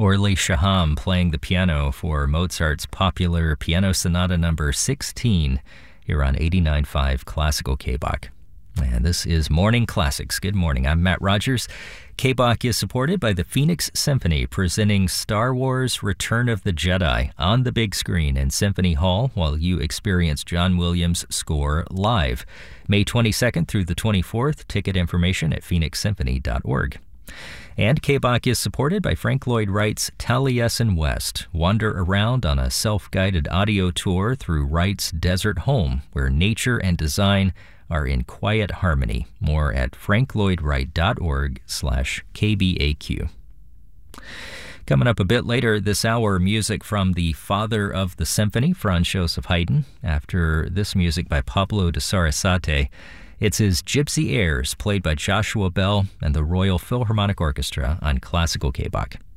Orly Shaham playing the piano for Mozart's popular Piano Sonata number 16 here on 89.5 Classical KBOK. And this is Morning Classics. Good morning. I'm Matt Rogers. KBOK is supported by the Phoenix Symphony, presenting Star Wars Return of the Jedi on the big screen in Symphony Hall while you experience John Williams' score live. May 22nd through the 24th. Ticket information at phoenixsymphony.org. And KBOK is supported by Frank Lloyd Wright's Taliesin West. Wander around on a self-guided audio tour through Wright's desert home, where nature and design are in quiet harmony. More at franklloydwright.org/KBAQ. Coming up a bit later this hour, music from the father of the symphony, Franz Joseph Haydn. After this music by Pablo de Sarasate, it's his Gypsy Airs, played by Joshua Bell and the Royal Philharmonic Orchestra on Classical KBOK.